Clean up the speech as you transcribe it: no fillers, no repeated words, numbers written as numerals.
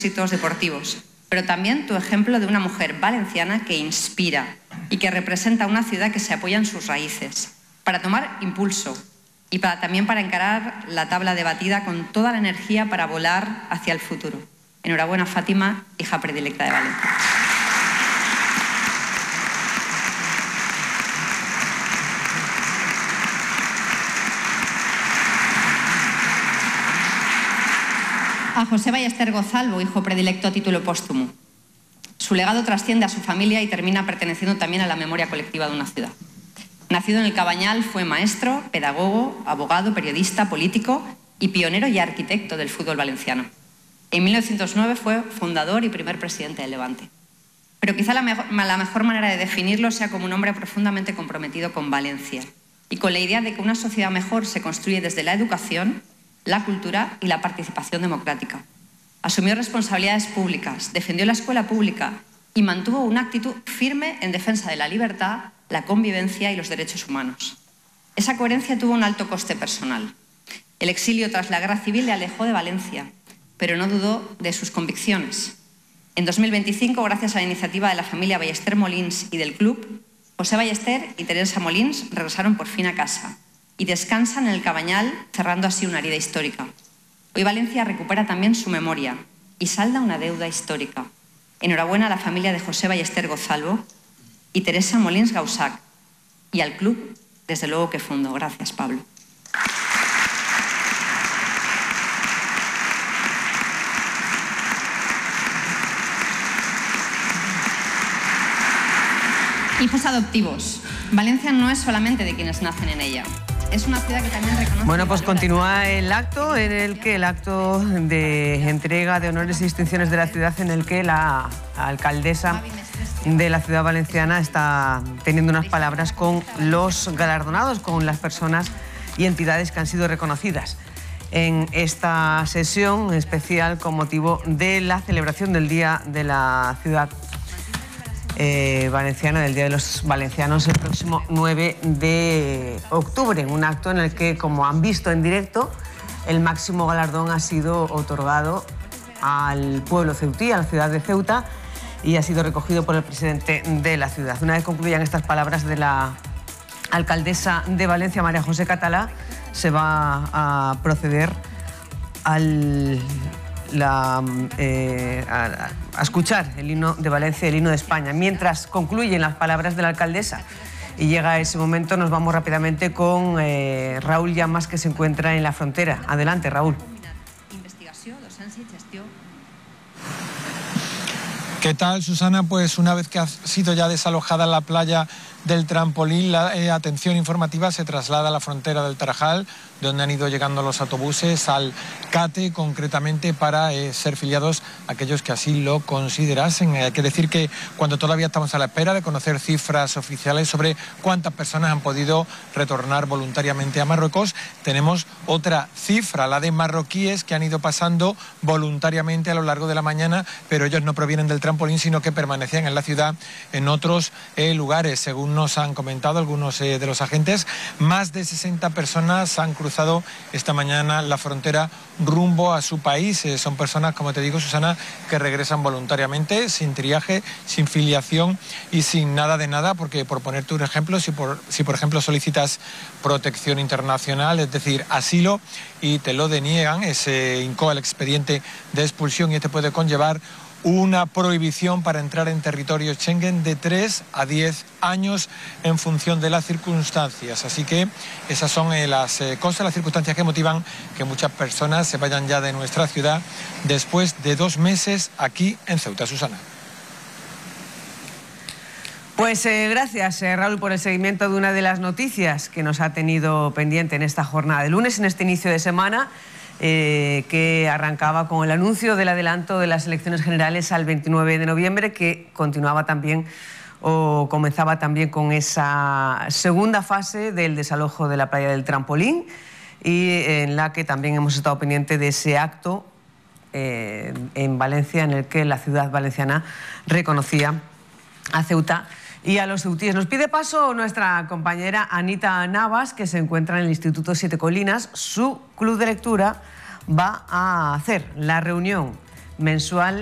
éxitos deportivos, pero también tu ejemplo de una mujer valenciana que inspira y que representa una ciudad que se apoya en sus raíces, para tomar impulso y también para encarar la tabla de batida con toda la energía para volar hacia el futuro. Enhorabuena, Fátima, hija predilecta de Valencia. A José Ballester Gozalvo, hijo predilecto a título póstumo. Su legado trasciende a su familia y termina perteneciendo también a la memoria colectiva de una ciudad. Nacido en el Cabañal, fue maestro, pedagogo, abogado, periodista, político y pionero y arquitecto del fútbol valenciano. En 1909 fue fundador y primer presidente del Levante. Pero quizá la mejor manera de definirlo sea como un hombre profundamente comprometido con Valencia y con la idea de que una sociedad mejor se construye desde la educación, la cultura y la participación democrática. Asumió responsabilidades públicas, defendió la escuela pública y mantuvo una actitud firme en defensa de la libertad, la convivencia y los derechos humanos. Esa coherencia tuvo un alto coste personal. El exilio tras la guerra civil le alejó de Valencia, pero no dudó de sus convicciones. En 2025, gracias a la iniciativa de la familia Ballester Molins y del club, José Ballester y Teresa Molins regresaron por fin a casa y descansan en el Cabañal, cerrando así una herida histórica. Hoy Valencia recupera también su memoria y salda una deuda histórica. Enhorabuena a la familia de José Ballester Gozalvo y Teresa Molins Gaussac y al club, desde luego, que fundó. Gracias, Pablo. Hijos adoptivos. Valencia no es solamente de quienes nacen en ella. Es una ciudad que también reconoce... Bueno, pues continúa el acto el acto de entrega de honores y distinciones de la ciudad, en el que la alcaldesa de la ciudad valenciana está teniendo unas palabras con los galardonados, con las personas y entidades que han sido reconocidas en esta sesión especial con motivo de la celebración del Día de la Ciudad Valenciana, del Día de los Valencianos, el próximo 9 de octubre. Un acto en el que, como han visto en directo, el máximo galardón ha sido otorgado al pueblo ceutí, a la ciudad de Ceuta, y ha sido recogido por el presidente de la ciudad. Una vez concluyan estas palabras de la alcaldesa de Valencia, María José Catalá, se va a proceder a escuchar el himno de Valencia y el himno de España. Mientras concluyen las palabras de la alcaldesa y llega ese momento, nos vamos rápidamente con Raúl Llamas, que se encuentra en la frontera. Adelante, Raúl. ¿Qué tal, Susana? Pues una vez que ha sido ya desalojada la playa del Trampolín, la atención informativa se traslada a la frontera del Tarajal, donde han ido llegando los autobuses al CATE, concretamente para ser filiados aquellos que así lo considerasen. Hay que decir que cuando todavía estamos a la espera de conocer cifras oficiales sobre cuántas personas han podido retornar voluntariamente a Marruecos, tenemos otra cifra, la de marroquíes que han ido pasando voluntariamente a lo largo de la mañana, pero ellos no provienen del Trampolín, sino que permanecían en la ciudad en otros lugares. Según nos han comentado algunos de los agentes, más de 60 personas han cruzado esta mañana la frontera rumbo a su país. Son personas, como te digo, Susana, que regresan voluntariamente, sin triaje, sin filiación y sin nada de nada, porque, por ponerte un ejemplo, si por ejemplo solicitas protección internacional, es decir, asilo, y te lo deniegan, se incoa el expediente de expulsión y te puede conllevar una prohibición para entrar en territorio Schengen de 3 a 10 años en función de las circunstancias. Así que esas son las cosas, las circunstancias que motivan que muchas personas se vayan ya de nuestra ciudad después de 2 meses aquí en Ceuta. Susana. Pues gracias, Raúl, por el seguimiento de una de las noticias que nos ha tenido pendiente en esta jornada de lunes, en este inicio de semana, que arrancaba con el anuncio del adelanto de las elecciones generales al 29 de noviembre, que continuaba también o comenzaba también con esa segunda fase del desalojo de la playa del Trampolín, y en la que también hemos estado pendientes de ese acto en Valencia, en el que la ciudad valenciana reconocía a Ceuta y a los ceutíes. Nos pide paso nuestra compañera Anita Navas, que se encuentra en el Instituto Siete Colinas. Su club de lectura va a hacer la reunión mensual